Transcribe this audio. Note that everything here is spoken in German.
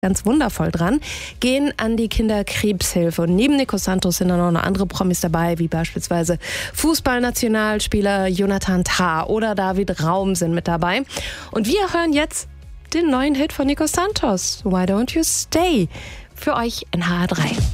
ganz wundervoll dran, gehen an die Kinderkrebshilfe. Und neben Nico Santos sind dann noch andere Promis dabei, wie beispielsweise Fußballnationalspieler Jonathan Tah oder David Raum sind mit dabei. Und wir hören jetzt den neuen Hit von Nico Santos, Why Don't You Stay, für euch in HR3.